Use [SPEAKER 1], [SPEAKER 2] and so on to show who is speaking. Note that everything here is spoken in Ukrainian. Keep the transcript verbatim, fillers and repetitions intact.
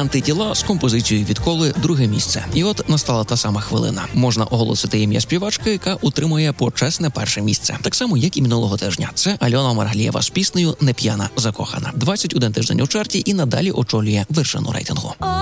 [SPEAKER 1] «Антитіла» з композицією «Відколи» друге місце. І от настала та сама хвилина. Можна оголосити ім'я співачки, яка утримує почесне перше місце. Так само, як і минулого тижня. Це Альона Маргалієва з піснею «Не п'яна, закохана». двадцять один тиждень у чарті і надалі очолює вершину рейтингу.